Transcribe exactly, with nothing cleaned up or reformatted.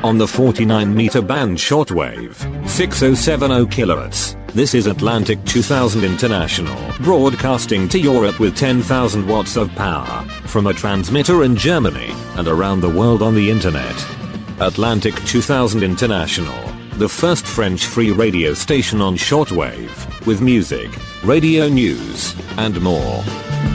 on the forty-nine meter band shortwave, six thousand seventy kilohertz. This is Atlantic two thousand International, broadcasting to Europe with ten thousand watts of power, from a transmitter in Germany, and around the world on the internet. Atlantic two thousand International, the first French free radio station on shortwave, with music, radio news, and more.